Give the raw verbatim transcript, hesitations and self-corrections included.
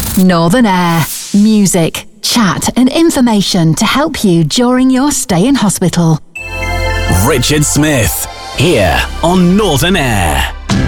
Northern Air. Music, chat and information to help you during your stay in hospital. Richard Smith, here on Northern Air.